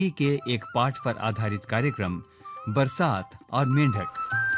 के एक पाठ पर आधारित कार्यक्रम बरसात और मेंढक।